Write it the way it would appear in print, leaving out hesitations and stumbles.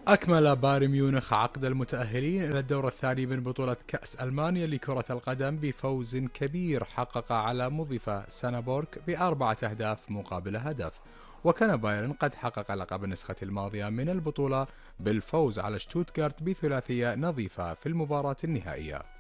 أكمل بايرن ميونخ عقد المتأهلين إلى الدور الثاني من بطولة كأس ألمانيا لكرة القدم بفوز كبير حقق على مضيفه سانابورغ ب4 أهداف مقابل هدف. وكان بايرن قد حقق لقب النسخة الماضية من البطولة بالفوز على شتوتغارت بثلاثية نظيفة في المباراة النهائية.